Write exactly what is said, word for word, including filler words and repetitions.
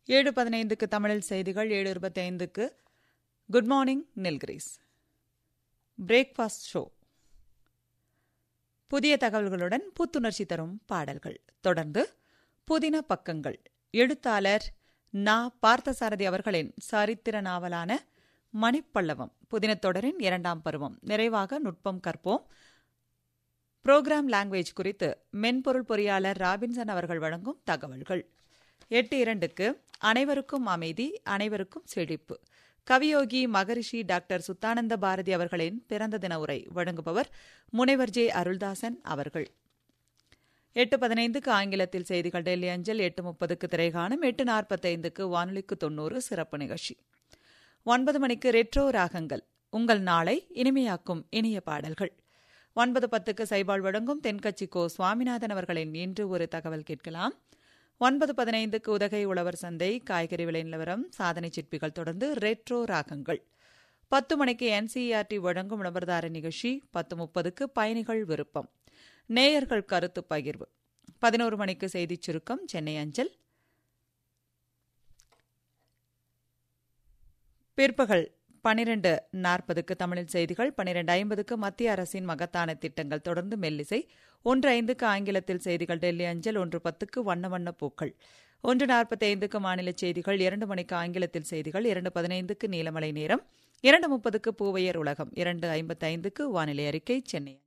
ஏழு பதினைந்துக்கு தமிழில் செய்திகள், ஏழு இருபத்தைந்துக்கு good morning Nilgiris breakfast show, புதிய தகவல்களுடன் புத்துணர்ச்சி தரும் பாடல்கள். தொடர்ந்து புதின பக்கங்கள், எழுத்தாளர் நா. பார்த்தசாரதி அவர்களின் சரித்திர நாவலான மணிப்பல்லவம் புதினத் தொடரின் இரண்டாம் பருவம். நிறைவாக நுட்பம் கற்போம், புரோகிராம் லாங்குவேஜ் குறித்து மென்பொருள் பொறியாளர் ராபின்சன் அவர்கள் வழங்கும் தகவல்கள். எட்டு இரண்டுக்கு அனைவருக்கும் அமைதி அனைவருக்கும் செழிப்பு, கவியோகி மகரிஷி டாக்டர் சுத்தானந்த பாரதி அவர்களின் பிறந்த தின உரை வழங்குபவர் முனைவர் ஜே அருள்தாசன் அவர்கள். எட்டு பதினைந்துக்கு ஆங்கிலத்தில் செய்திகள் டெல்லி அஞ்சல், எட்டு முப்பதுக்கு திரைகாணும், எட்டு நாற்பத்தைந்துக்கு வானொலிக்கு தொன்னூறு சிறப்பு நிகழ்ச்சி. ஒன்பது மணிக்கு ரெட்ரோ ராகங்கள், உங்கள் நாளை இனிமையாக்கும் இனிய பாடல்கள். ஒன்பது பத்துக்கு சைபால் வழங்கும் தென்கட்சி கோ சுவாமிநாதன் அவர்களின் இன்று ஒரு தகவல் கேட்கலாம். ஒன்பது பதினைந்துக்கு உதகை உழவர் சந்தை, காய்கறி விலை நிலவரம், சாதனை சிற்பிகள். தொடர்ந்து ரெட்ரோ ராகங்கள். பத்து மணிக்கு என்சிஇஆர்டி வழங்கும் விளம்பரதார நிகழ்ச்சி. பத்து முப்பதுக்கு பயணிகள் விருப்பம், நேயர்கள் கருத்து பகிர்வு. பதினோரு மணிக்கு செய்திச் சுருக்கம் சென்னை அஞ்சல். பிற்பகல் பனிரெண்டு நாற்பதுக்கு தமிழில் செய்திகள், பனிரெண்டு ஐம்பதுக்கு மத்திய அரசின் மகத்தான திட்டங்கள். தொடர்ந்து மெல்லிசை. ஒன்று ஐந்துக்கு ஆங்கிலத்தில் செய்திகள் டெல்லி அஞ்சல், ஒன்று பத்துக்கு வண்ண வண்ண பூக்கள், ஒன்று நாற்பத்தி ஐந்துக்கு மாநில செய்திகள், இரண்டு மணிக்கு ஆங்கிலத்தில் செய்திகள், இரண்டு பதினைந்துக்கு நீலமலை நேரம், இரண்டு முப்பதுக்கு பூவையர் உலகம், இரண்டு ஐம்பத்தி ஐந்துக்கு வானிலை அறிக்கை சென்னை.